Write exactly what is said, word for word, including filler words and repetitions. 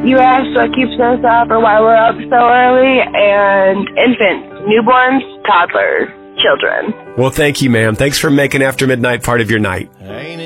You asked what keeps us up or why we're up so early, and infants, newborns, toddlers, children. Well, thank you, ma'am. Thanks for making After Midnight part of your night. Ain't